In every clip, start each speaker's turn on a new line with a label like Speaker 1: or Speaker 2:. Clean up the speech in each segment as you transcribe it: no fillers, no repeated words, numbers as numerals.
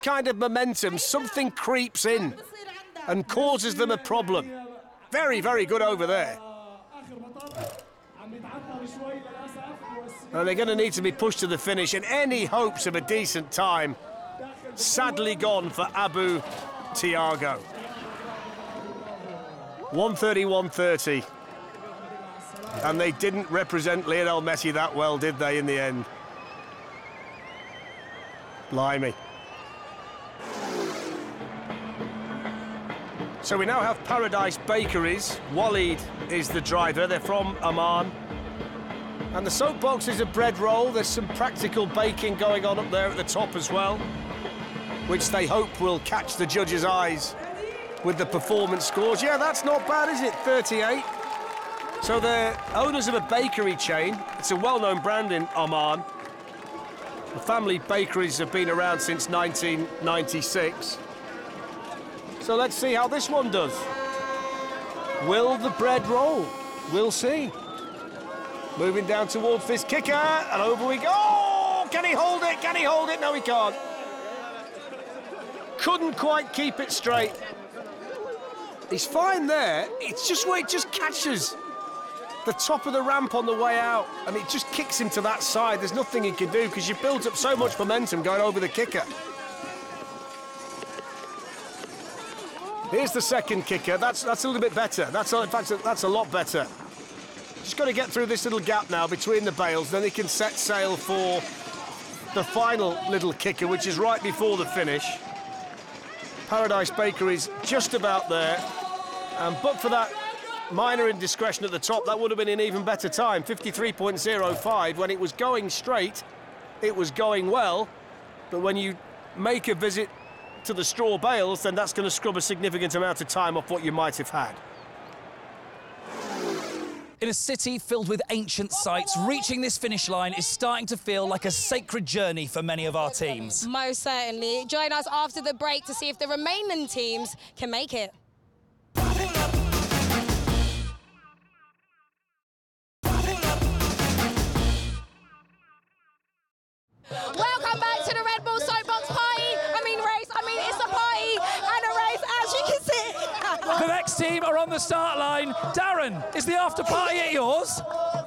Speaker 1: kind of momentum, something creeps in and causes them a problem. Very, very good over there. And they're going to need to be pushed to the finish, and any hopes of a decent time sadly gone for Abu Tiago. 1:30. And they didn't represent Lionel Messi that well, did they, in the end? Blimey. So we now have Paradise Bakeries. Waleed is the driver. They're from Oman. And the soapbox is a bread roll. There's some practical baking going on up there at the top as well, which they hope will catch the judges' eyes with the performance scores. Yeah, that's not bad, is it? 38. So they're owners of a bakery chain. It's a well-known brand in Oman. The family bakeries have been around since 1996. So let's see how this one does. Will the bread roll? We'll see. Moving down towards this kicker, and over we go. Oh, can he hold it? Can he hold it? No, he can't. Couldn't quite keep it straight. He's fine there. It's just where it just catches the top of the ramp on the way out, and it just kicks him to that side. There's nothing he can do because you've built up so much momentum going over the kicker. Here's the second kicker. That's a little bit better. In fact, that's a lot better. Just got to get through this little gap now between the bales, then he can set sail for the final little kicker, which is right before the finish. Paradise Bakery's just about there, but for that minor indiscretion at the top, that would have been an even better time. 53.05. When it was going straight, it was going well, but when you make a visit to the straw bales, then that's going to scrub a significant amount of time off what you might have had.
Speaker 2: In a city filled with ancient sites, reaching this finish line is starting to feel like a sacred journey for many of our teams.
Speaker 3: Most certainly. Join us after the break to see if the remaining teams can make it. Welcome back to the Red Bull Soapbox party. It's a party and a race, as you can see.
Speaker 2: The next team are on the start line. Darren, is the after party at yours?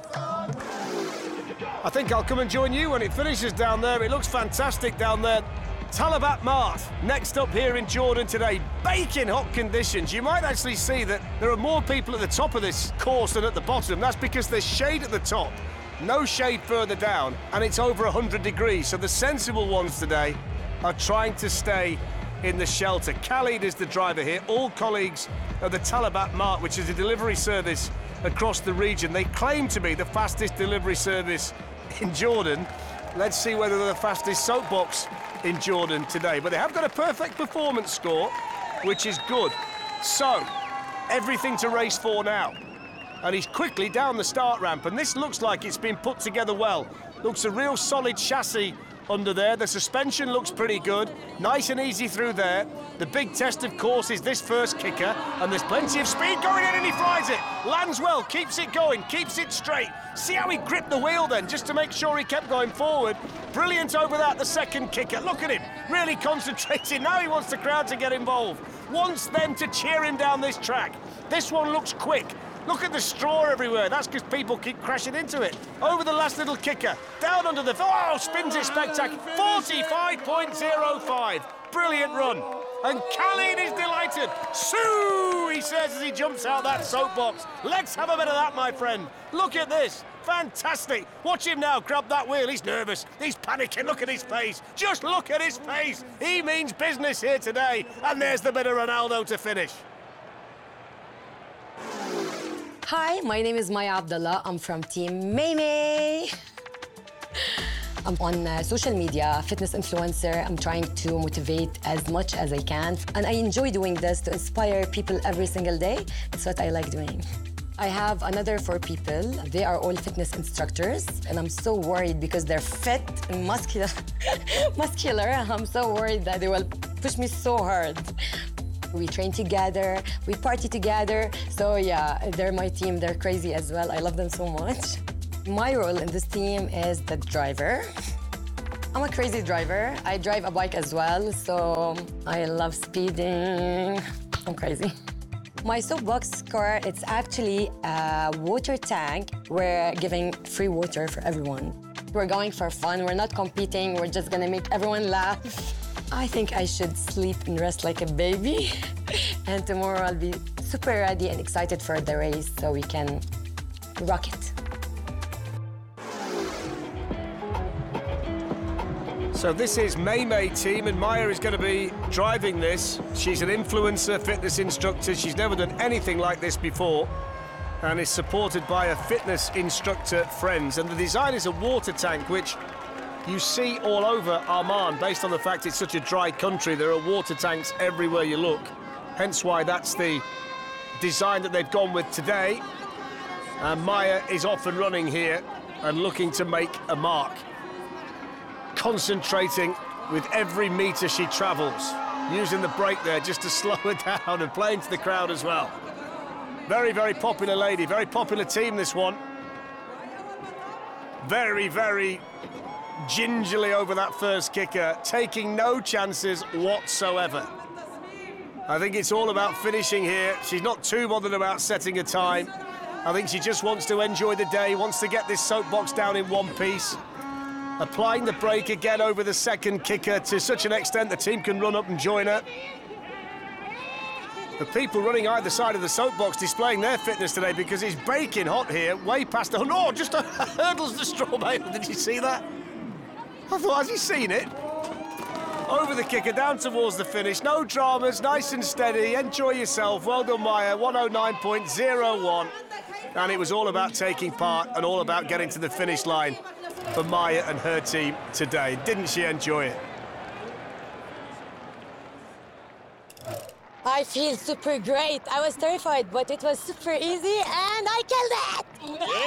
Speaker 1: I think I'll come and join you when it finishes down there. It looks fantastic down there. Talabat Mart, next up here in Jordan today. Baking hot conditions. You might actually see that there are more people at the top of this course than at the bottom. That's because there's shade at the top, no shade further down, and it's over 100 degrees. So the sensible ones today are trying to stay in the shelter. Khalid is the driver here. All colleagues of the Talabat Mart, which is a delivery service across the region. They claim to be the fastest delivery service in Jordan. Let's see whether they're the fastest soapbox in Jordan today. But they have got a perfect performance score, which is good. So, everything to race for now. And he's quickly down the start ramp, and this looks like it's been put together well. Looks a real solid chassis under there. The suspension looks pretty good. Nice and easy through there. The big test, of course, is this first kicker, and there's plenty of speed going in, and he flies it. Lands well, keeps it going, keeps it straight. See how he gripped the wheel then, just to make sure he kept going forward. Brilliant over that, the second kicker. Look at him, really concentrating. Now he wants the crowd to get involved. Wants them to cheer him down this track. This one looks quick. Look at the straw everywhere. That's because people keep crashing into it. Over the last little kicker. Down under the... Oh, spins it spectacular. 45.05. Brilliant run. And Khalid is delighted. Sue, he says as he jumps out that soapbox. Let's have a bit of that, my friend. Look at this. Fantastic. Watch him now grab that wheel. He's nervous. He's panicking. Look at his face. Just look at his face. He means business here today. And there's the bit of Ronaldo to finish.
Speaker 4: Hi, my name is Maya Abdullah. I'm from Team Maymay. I'm on social media, fitness influencer. I'm trying to motivate as much as I can. And I enjoy doing this to inspire people every single day. That's what I like doing. I have another 4 people. They are all fitness instructors. And I'm so worried because they're fit and muscular. I'm so worried that they will push me so hard. We train together, we party together. So yeah, they're my team, they're crazy as well. I love them so much. My role in this team is the driver. I'm a crazy driver. I drive a bike as well, so I love speeding. I'm crazy. My soapbox car, it's actually a water tank. We're giving free water for everyone. We're going for fun. We're not competing. We're just gonna make everyone laugh. I think I should sleep and rest like a baby. And tomorrow I'll be super ready and excited for the race so we can rock it.
Speaker 1: So this is May team, and Maya is going to be driving this. She's an influencer, fitness instructor. She's never done anything like this before, and is supported by her fitness instructor friends. And the design is a water tank, which you see all over Amman, based on the fact it's such a dry country. There are water tanks everywhere you look. Hence why that's the design that they've gone with today. And Maya is off and running here and looking to make a mark. Concentrating with every metre she travels, using the brake there just to slow her down and playing to the crowd as well. Very, very popular lady, very popular team, this one. Very, very gingerly over that first kicker, taking no chances whatsoever. I think it's all about finishing here. She's not too bothered about setting a time. I think she just wants to enjoy the day, wants to get this soapbox down in one piece. Applying the brake again over the second kicker to such an extent the team can run up and join her. The people running either side of the soapbox displaying their fitness today because it's baking hot here, way past the... Oh, just hurdles the straw bale. Did you see that? I thought, has he seen it? Over the kicker, down towards the finish. No dramas, nice and steady. Enjoy yourself. Well done, Maya. 109.01. And it was all about taking part and all about getting to the finish line for Maya and her team today. Didn't she enjoy it?
Speaker 4: I feel super great. I was terrified, but it was super easy, and I killed it!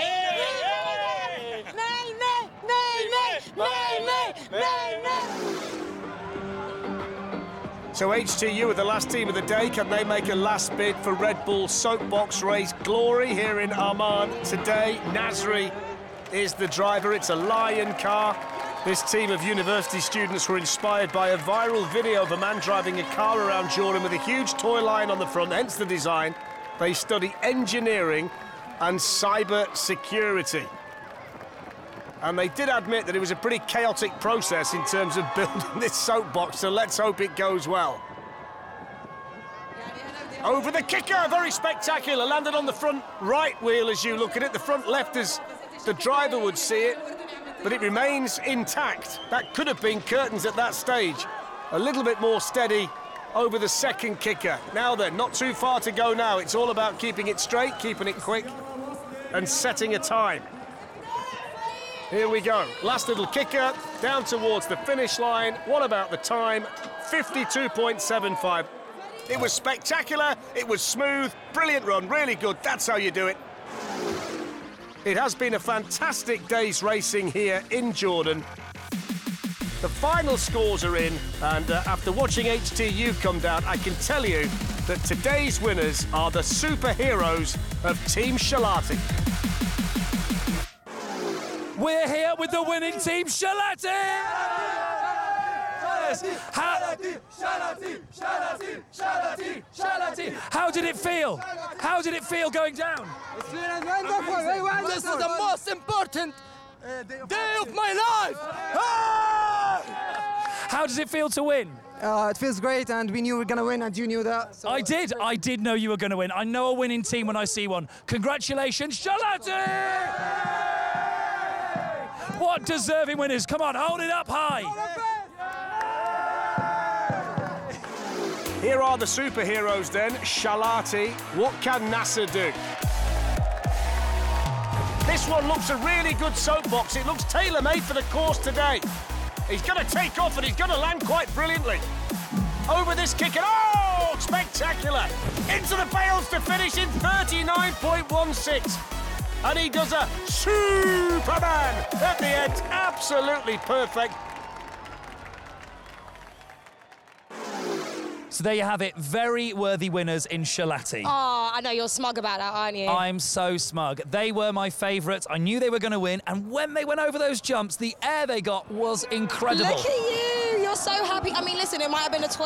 Speaker 1: So HTU are the last team of the day. Can they make a last bid for Red Bull Soapbox Race glory here in Amman today? Nasri is the driver. It's a Lion car. This team of university students were inspired by a viral video of a man driving a car around Jordan with a huge toy lion on the front, hence the design. They study engineering and cyber security. And they did admit that it was a pretty chaotic process in terms of building this soapbox, so let's hope it goes well. Over the kicker, very spectacular. Landed on the front right wheel as you look at it, the front left as the driver would see it, but it remains intact. That could have been curtains at that stage. A little bit more steady over the second kicker. Now then, not too far to go now. It's all about keeping it straight, keeping it quick, and setting a time. Here we go. Last little kicker, down towards the finish line. What about the time? 52.75. It was spectacular, it was smooth, brilliant run, really good. That's how you do it. It has been a fantastic day's racing here in Jordan. The final scores are in, and after watching HTU come down, I can tell you that today's winners are the superheroes of Team Shalati.
Speaker 2: We're here with the winning team, Shalati! How did it feel? How did it feel going down?
Speaker 5: This is the most important day of my life!
Speaker 2: How does it feel to win?
Speaker 5: It feels great, and we knew we were going to win, and you knew that. So
Speaker 2: I did know you were going to win. I know a winning team when I see one. Congratulations, Shalati! What deserving winners. Come on, hold it up high.
Speaker 1: Here are the superheroes then. Shalati, what can Nasser do? This one looks a really good soapbox. It looks tailor-made for the course today. He's going to take off and he's going to land quite brilliantly. Over this kick and oh, spectacular. Into the bales to finish in 39.16. And he does a Superman at the end. Absolutely perfect.
Speaker 2: So there you have it, very worthy winners in Shalati.
Speaker 3: Oh, I know you're smug about that, aren't you?
Speaker 2: I'm so smug. They were my favourites. I knew they were going to win, and when they went over those jumps, the air they got was incredible.
Speaker 3: Look at you. You're so happy. I mean, listen, it might have been a